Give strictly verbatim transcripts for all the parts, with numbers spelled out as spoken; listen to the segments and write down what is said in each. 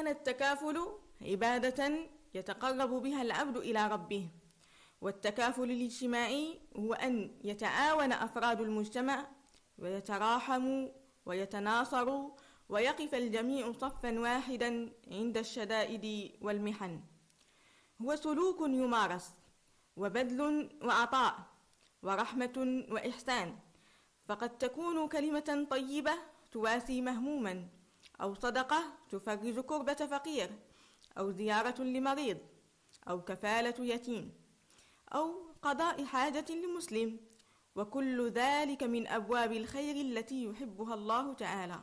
كان التكافل عبادة يتقرب بها العبد إلى ربه، والتكافل الاجتماعي هو أن يتعاون أفراد المجتمع ويتراحموا ويتناصروا ويقف الجميع صفا واحدا عند الشدائد والمحن. هو سلوك يمارس، وبذل وعطاء، ورحمة وإحسان. فقد تكون كلمة طيبة تواسي مهموما، أو صدقة تفرج كربة فقير، أو زيارة لمريض، أو كفالة يتيم، أو قضاء حاجة لمسلم، وكل ذلك من أبواب الخير التي يحبها الله تعالى.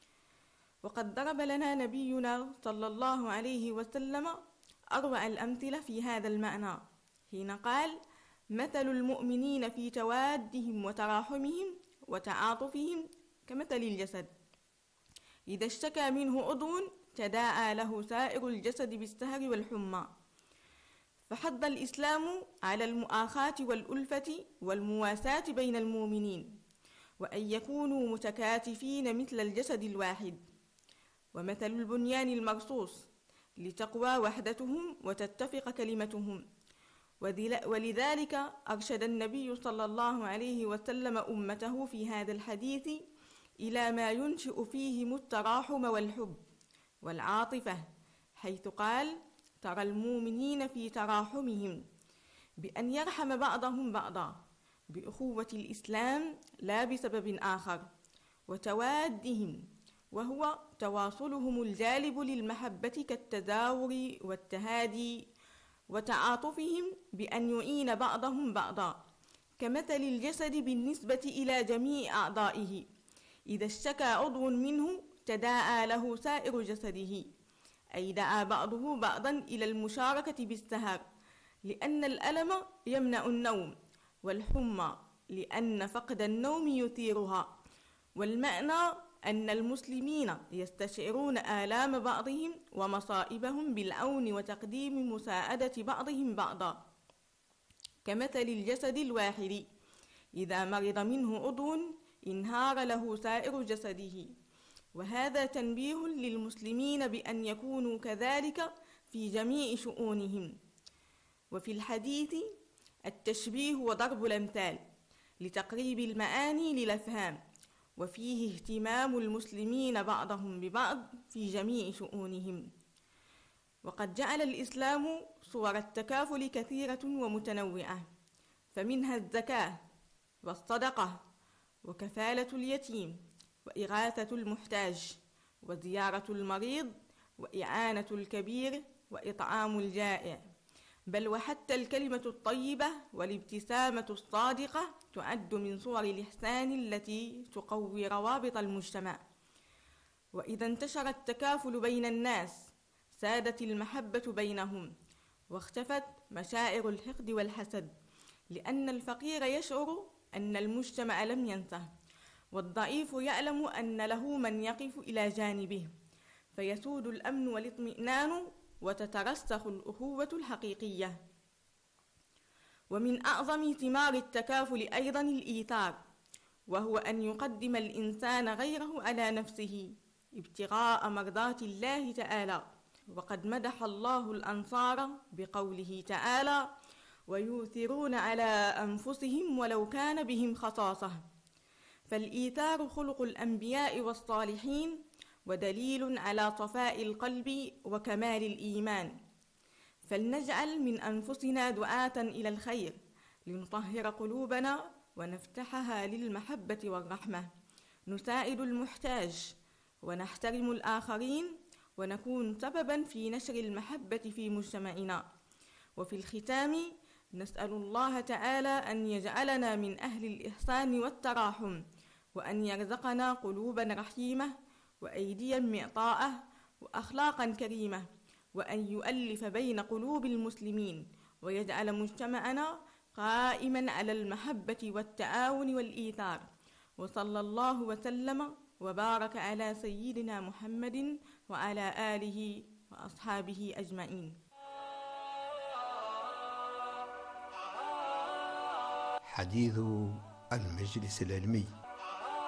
وقد ضرب لنا نبينا صلى الله عليه وسلم أروع الأمثلة في هذا المعنى، حين قال: مثل المؤمنين في توادهم وتراحمهم وتعاطفهم كمثل الجسد، إذا اشتكى منه عضو تداعى له سائر الجسد بالسهر والحمى. فحض الإسلام على المؤاخاة والألفة والمواساة بين المؤمنين، وأن يكونوا متكاتفين مثل الجسد الواحد، ومثل البنيان المرصوص لتقوى وحدتهم وتتفق كلمتهم. ولذلك أرشد النبي صلى الله عليه وسلم أمته في هذا الحديث إلى ما ينشئ فيهم التراحم والحب والعاطفة، حيث قال: ترى المؤمنين في تراحمهم بأن يرحم بعضهم بعضا بأخوة الإسلام لا بسبب آخر، وتوادهم وهو تواصلهم الجالب للمحبة كالتزاور والتهادي، وتعاطفهم بأن يعين بعضهم بعضا كمثل الجسد بالنسبة إلى جميع أعضائه، إذا اشتكى عضو منه تداعى له سائر جسده، أي دعا بعضه بعضا إلى المشاركة بالسهر لأن الألم يمنع النوم، والحمى لأن فقد النوم يثيرها. والمعنى أن المسلمين يستشعرون آلام بعضهم ومصائبهم بالعون وتقديم مساعدة بعضهم بعضا، كمثل الجسد الواحد إذا مرض منه عضو انهار له سائر جسده. وهذا تنبيه للمسلمين بأن يكونوا كذلك في جميع شؤونهم. وفي الحديث التشبيه وضرب الأمثال لتقريب المعاني للأفهام، وفيه اهتمام المسلمين بعضهم ببعض في جميع شؤونهم. وقد جعل الإسلام صور التكافل كثيرة ومتنوعة، فمنها الزكاة والصدقة وكفالة اليتيم وإغاثة المحتاج وزيارة المريض وإعانة الكبير وإطعام الجائع، بل وحتى الكلمة الطيبة والابتسامة الصادقة تعد من صور الإحسان التي تقوي روابط المجتمع. وإذا انتشر التكافل بين الناس سادت المحبة بينهم، واختفت مشاعر الحقد والحسد، لأن الفقير يشعر أن المجتمع لم ينسه، والضعيف يعلم أن له من يقف إلى جانبه، فيسود الأمن والاطمئنان وتترسخ الأخوة الحقيقية. ومن أعظم ثمار التكافل أيضا الإيثار، وهو أن يقدم الإنسان غيره على نفسه ابتغاء مرضات الله تعالى. وقد مدح الله الأنصار بقوله تعالى: ويؤثرون على أنفسهم ولو كان بهم خصاصة. فالإيثار خلق الأنبياء والصالحين، ودليل على صفاء القلب وكمال الإيمان. فلنجعل من أنفسنا دعاة إلى الخير لنطهر قلوبنا ونفتحها للمحبة والرحمة، نساعد المحتاج ونحترم الآخرين، ونكون سببا في نشر المحبة في مجتمعنا. وفي الختام نسأل الله تعالى أن يجعلنا من أهل الإحسان والتراحم، وأن يرزقنا قلوبا رحيمة وأيديا معطاءة وأخلاقا كريمة، وأن يؤلف بين قلوب المسلمين، ويجعل مجتمعنا قائما على المحبة والتعاون والإيثار. وصلى الله وسلم وبارك على سيدنا محمد وعلى آله وأصحابه أجمعين. حديث المجلس العلمي.